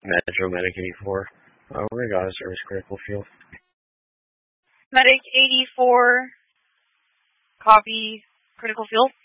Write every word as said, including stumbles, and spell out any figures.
Metro Medic eighty-four. Oh, we got a service critical field. Medic eighty-four. Copy. Critical field.